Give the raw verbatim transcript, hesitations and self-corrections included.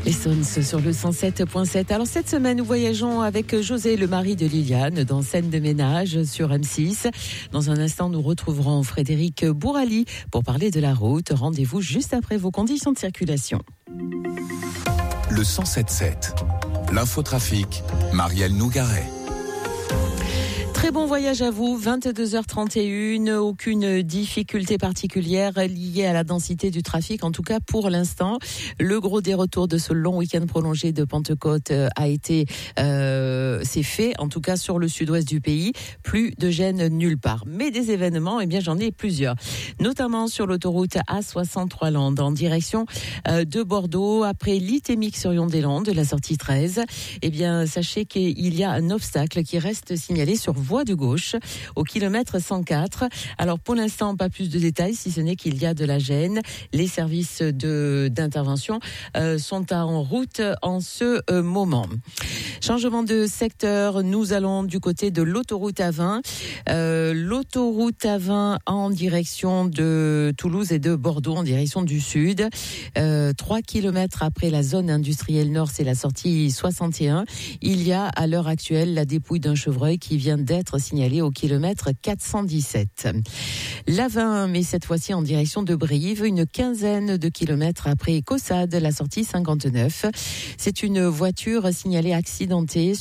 Les Sons sur le cent sept point sept. Alors cette semaine, nous voyageons avec José, le mari de Liliane, dans Scène de ménage sur M six. Dans un instant, nous retrouverons Frédéric Bourali pour parler de la route. Rendez-vous juste après vos conditions de circulation. Le cent sept sept. L'infotrafic, Marielle Nougaret. Très bon voyage à vous, vingt-deux heures trente et une, aucune difficulté particulière liée à la densité du trafic, en tout cas pour l'instant. Le gros des retours de ce long week-end prolongé de Pentecôte a été, euh, c'est fait, en tout cas sur le sud-ouest du pays, plus de gêne nulle part. Mais des événements, eh bien j'en ai plusieurs, notamment sur l'autoroute A soixante-trois Landes en direction euh, de Bordeaux, après l'Itémique sur Yonde-des-Landes, la sortie treize. Eh bien sachez qu'il y a un obstacle qui reste signalé sur voie de gauche au kilomètre cent quatre. Alors pour l'instant, pas plus de détails, si ce n'est qu'il y a de la gêne. Les services de, d'intervention euh, sont en route en ce euh, moment. Changement de secteur, nous allons du côté de l'autoroute A vingt. Euh, l'autoroute A vingt en direction de Toulouse et de Bordeaux en direction du sud. Euh, trois kilomètres après la zone industrielle nord, c'est la sortie soixante et un. Il y a à l'heure actuelle la dépouille d'un chevreuil qui vient d'être signalé au kilomètre quatre cent dix-sept. L'A vingt, mais cette fois-ci en direction de Brive, une quinzaine de kilomètres après Caussade, la sortie cinquante-neuf. C'est une voiture signalée accidentée